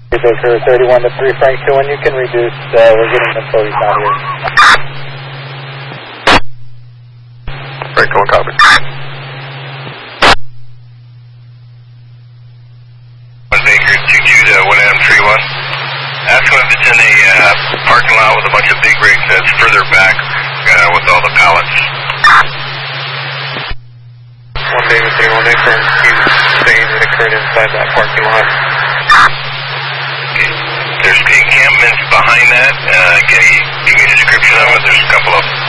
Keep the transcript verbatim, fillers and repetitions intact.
Baker thirty-one to three Frank two one, you can reduce, uh, we're getting employees out here. Frank one, copy. one Baker two Q to one Adam three one. Ask him if it's in a uh, parking lot with a bunch of big rigs that's further back uh, with all the pallets. one Baker three one, confirm he's saying it occurred inside that parking lot. There's encampments behind that. Uh, give, give me a description of it. There's a couple of